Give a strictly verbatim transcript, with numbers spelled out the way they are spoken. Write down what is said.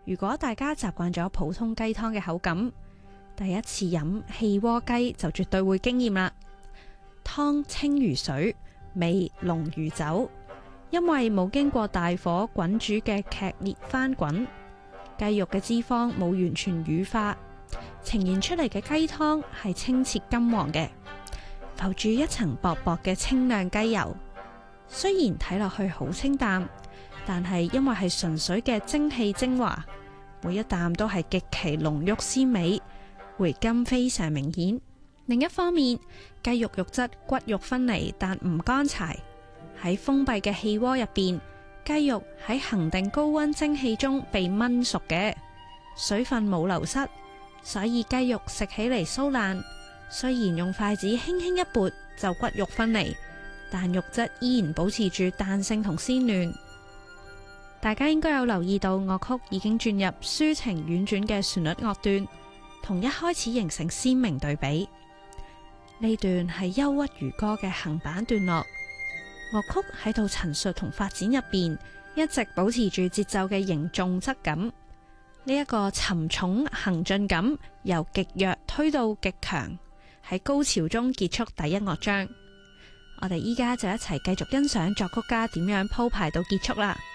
如果大家習慣咗普通雞湯嘅口感，第一次飲氣鍋雞就絕對會驚艷啦。湯清如水，味濃如酒，因為冇經過大火滾煮嘅劇烈翻滾，雞肉嘅脂肪冇完全乳化，呈現出嚟嘅雞湯係清澈金黃嘅，浮住一層薄薄嘅清亮雞油。雖然睇落去好清淡，但係因為係純粹嘅精氣精華，每一啖都係極其濃郁鮮美，回甘非常明顯。另一方面，雞肉肉質骨肉分離，但唔乾柴。喺封閉嘅氣鍋入邊，雞肉喺恒定高溫蒸汽中被燜熟嘅，水分冇流失，所以雞肉食起嚟酥爛。雖然用筷子輕輕一撥就骨肉分離，但肉質依然保持住彈性同鮮嫩。大家應該有留意到樂曲已經轉入抒情婉轉嘅旋律樂段，同一開始形成鮮明對比。呢段係憂鬱如歌嘅行板段落，樂曲喺度陳述同發展入邊，一直保持住節奏嘅凝重質感。呢、這、一個沉重行進感由極弱推到極強，喺高潮中結束第一樂章。我哋依家就一齊繼續欣賞作曲家點樣鋪排到結束啦。